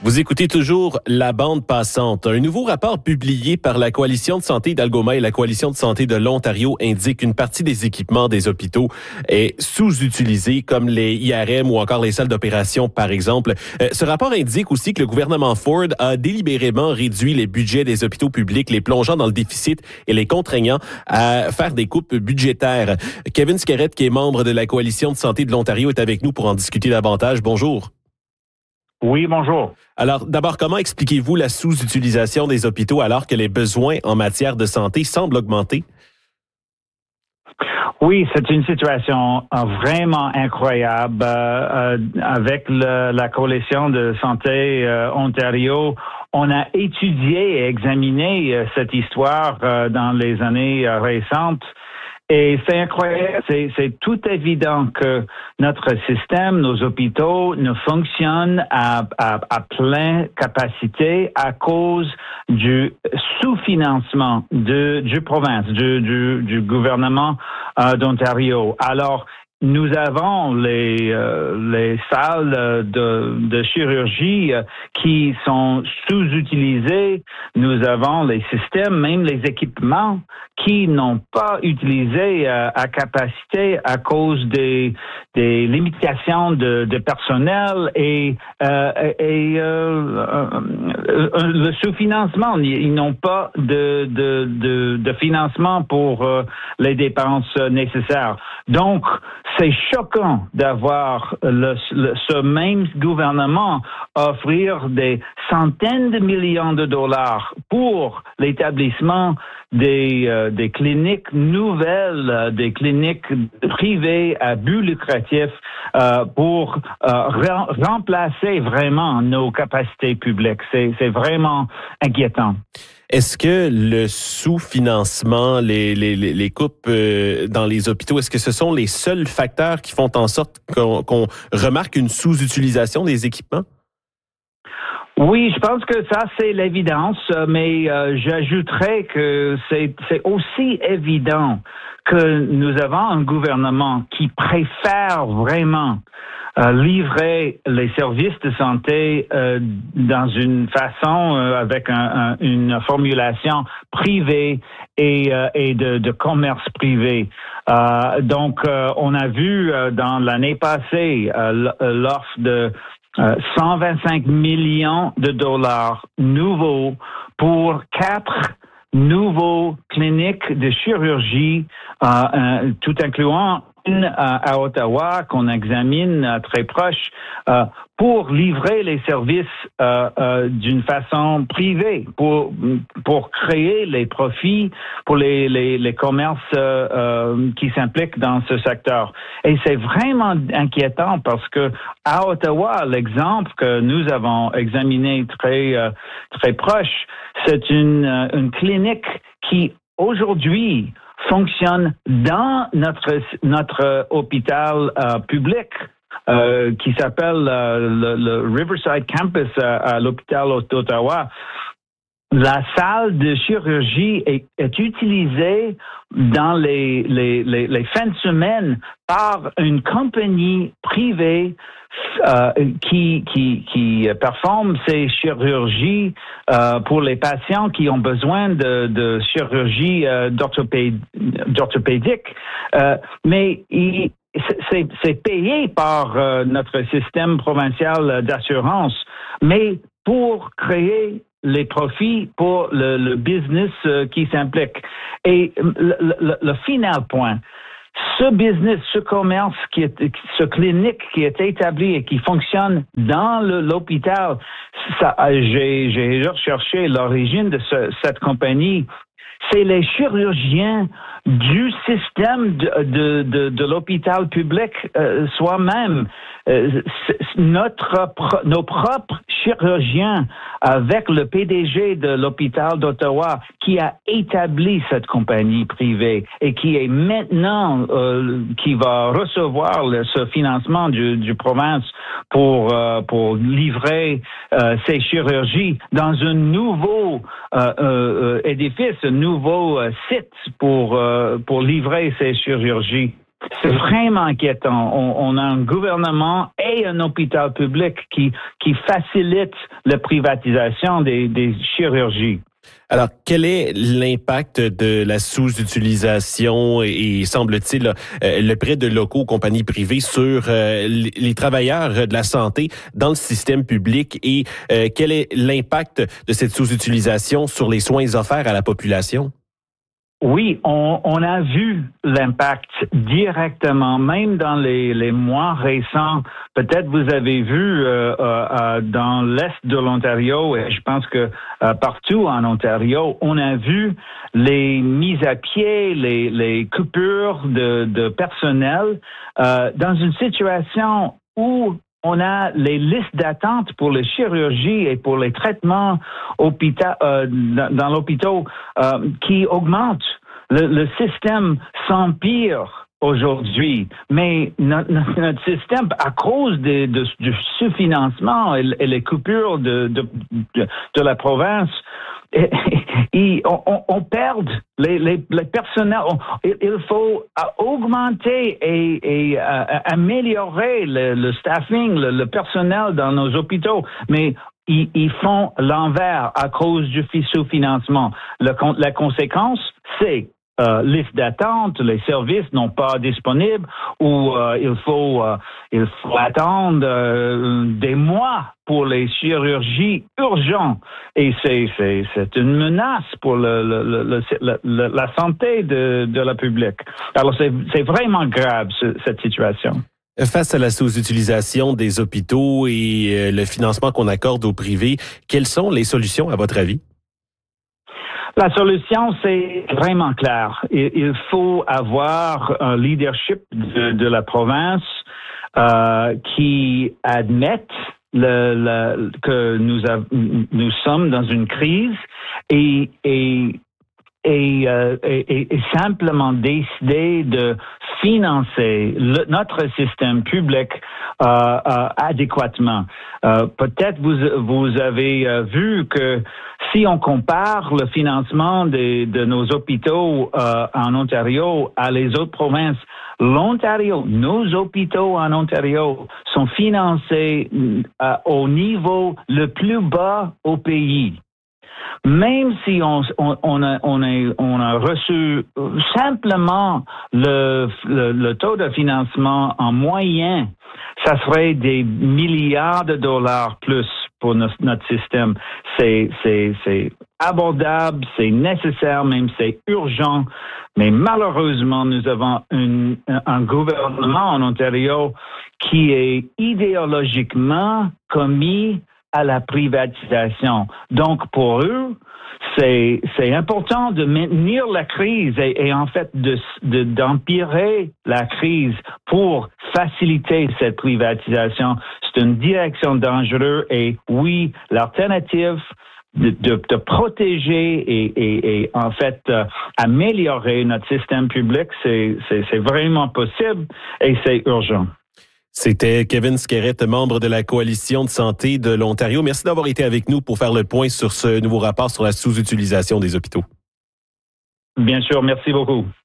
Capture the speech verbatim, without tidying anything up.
Vous écoutez toujours La Bande passante. Un nouveau rapport publié par la Coalition de santé d'Algoma et la Coalition de santé de l'Ontario indique qu'une partie des équipements des hôpitaux est sous-utilisée, comme les I R M ou encore les salles d'opération, par exemple. Euh, ce rapport indique aussi que le gouvernement Ford a délibérément réduit les budgets des hôpitaux publics, les plongeant dans le déficit et les contraignant à faire des coupes budgétaires. Kevin Skerrett, qui est membre de la Coalition de santé de l'Ontario, est avec nous pour en discuter davantage. Bonjour. Oui, bonjour. Alors, d'abord, comment expliquez-vous la sous-utilisation des hôpitaux alors que les besoins en matière de santé semblent augmenter? Oui, c'est une situation vraiment incroyable. Euh, avec le, la Coalition de santé euh, Ontario, on a étudié et examiné euh, cette histoire euh, dans les années euh, récentes. Et c'est incroyable, c'est, c'est tout évident que notre système, nos hôpitaux ne fonctionnent à, à, à pleine capacité à cause du sous-financement de, du province, du, du, du gouvernement euh, d'Ontario. Alors, nous avons les, euh, les salles de, de chirurgie euh, qui sont sous-utilisées. Nous avons les systèmes, même les équipements qui n'ont pas utilisé euh, à capacité à cause des, des limitations de, de personnel et, euh, et euh, euh, le sous-financement. Ils n'ont pas de, de, de, de financement pour euh, les dépenses nécessaires. Donc, c'est choquant d'avoir le, le, ce même gouvernement offrir des centaines de millions de dollars pour l'établissement des, euh, des cliniques nouvelles, euh, des cliniques privées à but lucratif euh, pour euh, re- remplacer vraiment nos capacités publiques. C'est, c'est vraiment inquiétant. Est-ce que le sous-financement, les, les, les coupes euh, dans les hôpitaux, est-ce que ce sont les seuls facteurs qui font en sorte qu'on, qu'on remarque une sous-utilisation des équipements? Oui, je pense que ça, c'est l'évidence, mais euh, j'ajouterais que c'est, c'est aussi évident que nous avons un gouvernement qui préfère vraiment Euh, livrer les services de santé euh, dans une façon euh, avec un, un, une formulation privée et, euh, et de, de commerce privé. Euh, donc, euh, on a vu euh, dans l'année passée euh, l'offre de euh, cent vingt-cinq millions de dollars nouveaux pour quatre nouveaux cliniques de chirurgie, euh, euh, tout incluant une à Ottawa qu'on examine euh, très proche euh, pour livrer les services euh, euh, d'une façon privée, pour pour créer les profits pour les les, les commerces euh, euh, qui s'impliquent dans ce secteur. Et c'est vraiment inquiétant parce que à Ottawa, l'exemple que nous avons examiné très euh, très proche, c'est une une clinique qui aujourd'hui fonctionne dans notre notre hôpital euh, public euh, qui s'appelle euh, le, le Riverside Campus euh, à l'hôpital d'Ottawa. La salle de chirurgie est, est utilisée dans les, les, les, les fins de semaine par une compagnie privée euh, qui, qui, qui performe ces chirurgies euh, pour les patients qui ont besoin de, de chirurgie euh, d'orthopédie, d'orthopédique. Euh, mais il, c'est, c'est payé par euh, notre système provincial d'assurance, mais pour créer les profits pour le, le business euh, qui s'implique. Et le, le, le final point, ce business, ce commerce, qui est, ce clinique qui est établi et qui fonctionne dans le, l'hôpital, ça, j'ai, j'ai recherché l'origine de ce, cette compagnie. C'est les chirurgiens du système de, de, de, de l'hôpital public euh, soi-même. Euh, notre, nos propres chirurgiens avec le P D G de l'hôpital d'Ottawa qui a établi cette compagnie privée et qui est maintenant euh, qui va recevoir le, ce financement du, du province pour euh, pour livrer euh, ces chirurgies dans un nouveau euh, euh, édifice, un nouveau euh, site pour euh, pour livrer ces chirurgies. c'est vraiment inquiétant. On, on a un gouvernement et un hôpital public qui, qui facilite la privatisation des, des chirurgies. Alors, quel est l'impact de la sous-utilisation et, et semble-t-il, euh, le prêt de locaux aux compagnies privées sur euh, les travailleurs de la santé dans le système public et euh, quel est l'impact de cette sous-utilisation sur les soins offerts à la population? Oui, on, on a vu l'impact directement, même dans les, les mois récents. Peut-être vous avez vu euh, euh, dans l'est de l'Ontario, et je pense que euh, partout en Ontario, on a vu les mises à pied, les, les coupures de, de personnel euh, dans une situation où on a les listes d'attente pour les chirurgies et pour les traitements hôpita- euh, dans l'hôpital euh, qui augmentent. Le, le système s'empire aujourd'hui, mais notre, notre système, à cause de, de, du sous-financement et, et les coupures de, de, de, de la province, et, et on, on, on perd les, les, les personnels. On, il faut augmenter et, et uh, améliorer le, le staffing, le, le personnel dans nos hôpitaux, mais ils, ils font l'envers à cause du sous-financement. Le, la conséquence, c'est Euh, liste d'attente, les services n'ont pas disponibles ou euh, il faut euh, il faut attendre euh, des mois pour les chirurgies urgentes et c'est c'est c'est une menace pour le, le, le, le, le la santé de de la public. Alors c'est c'est vraiment grave ce, cette situation. Face à la sous-utilisation des hôpitaux et euh, le financement qu'on accorde au privé, quelles sont les solutions à votre avis? La solution, c'est vraiment clair. Il, il faut avoir un leadership de, de la province euh, qui admette le, le, que nous, a, nous sommes dans une crise et, et, et, euh, et, et simplement décider de financer le, notre système public euh, euh, adéquatement. Euh, peut-être vous, vous avez euh, vu que si on compare le financement de, de nos hôpitaux euh, en Ontario à les autres provinces, l'Ontario, nos hôpitaux en Ontario sont financés euh, au niveau le plus bas au pays. Même si on, on, on, a, on, a, on a reçu simplement le, le, le taux de financement en moyen, ça serait des milliards de dollars plus pour notre, notre système. C'est, c'est, c'est abordable, c'est nécessaire, même c'est urgent. Mais malheureusement, nous avons une, un gouvernement en Ontario qui est idéologiquement commis à la privatisation. Donc, pour eux, c'est, c'est important de maintenir la crise et, et en fait de, de, d'empirer la crise pour faciliter cette privatisation. C'est une direction dangereuse et oui, l'alternative de, de, de protéger et, et, et en fait euh, améliorer notre système public, c'est, c'est, c'est vraiment possible et c'est urgent. C'était Kevin Skerrett, membre de la Coalition de santé de l'Ontario. Merci d'avoir été avec nous pour faire le point sur ce nouveau rapport sur la sous-utilisation des hôpitaux. Bien sûr, merci beaucoup.